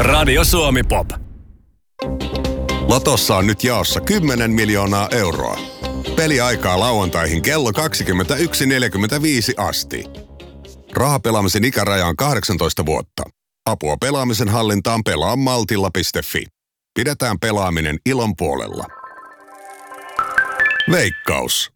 Radio Suomi Pop. Lotossa on nyt jaossa 10 miljoonaa euroa. Peliaikaa lauantaihin kello 21.45 asti. Rahapelaamisen ikäraja on 18 vuotta. Apua pelaamisen hallintaan pelaamaltilla.fi. Pidetään pelaaminen ilon puolella. Veikkaus.